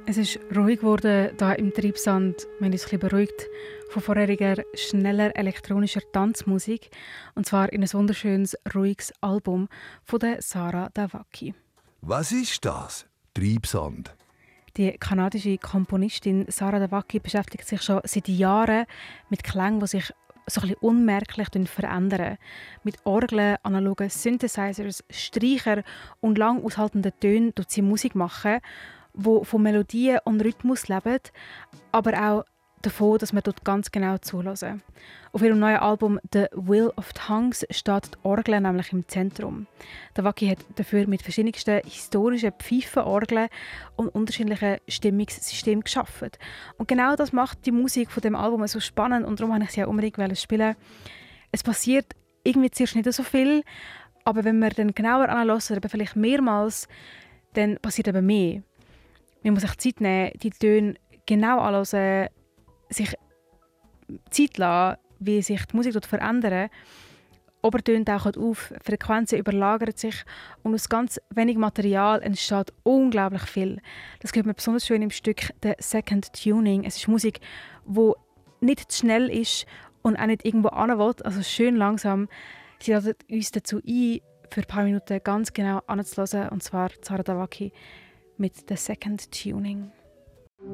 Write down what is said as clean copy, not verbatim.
Es ist ruhig geworden hier im Treibsand. Wir haben uns ein bisschen beruhigt von vorheriger, schneller elektronischer Tanzmusik. Und zwar in ein wunderschönes, ruhiges Album von der Sara Davaki. Was ist das? Treibsand. Die kanadische Komponistin Sara Davaki beschäftigt sich schon seit Jahren mit Klängen, die sich so ein bisschen unmerklich verändern. Mit Orgeln, analogen Synthesizers, Streicher und lang aushaltenden Tönen tut sie Musik machen, die von Melodien und Rhythmus leben, aber auch davon, dass man dort ganz genau zuhören. Auf ihrem neuen Album «The Will of Tongues» steht die Orgel nämlich im Zentrum. Davaki hat dafür mit verschiedensten historischen Pfeifenorgeln und unterschiedlichen Stimmungssystemen geschaffen. Und genau das macht die Musik von dem Album so spannend und darum wollte ich sie auch unbedingt spielen. Es passiert irgendwie zuerst nicht so viel, aber wenn man dann genauer anhört oder vielleicht mehrmals, dann passiert eben mehr. Man muss sich Zeit nehmen, die Töne genau anhören, sich Zeit lassen, wie sich die Musik verändert. Obertöne tauchen auf, Frequenzen überlagern sich und aus ganz wenig Material entsteht unglaublich viel. Das hört man besonders schön im Stück «The Second Tuning». Es ist Musik, die nicht zu schnell ist und auch nicht irgendwo hin will, also schön langsam. Sie laden uns dazu ein, für ein paar Minuten ganz genau anzuhören, und zwar Sara Davaki mit «The Second Tuning».